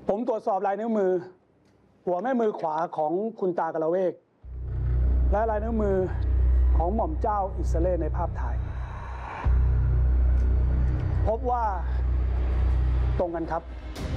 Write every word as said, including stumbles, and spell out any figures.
ผมตรวจสอบลายนิ้วมือหัวแม่มือขวาของคุณตากระเวกและลายนิ้วมือของหม่อมเจ้าอิสเล่ในภาพถ่ายพบว่าตรงกันครับ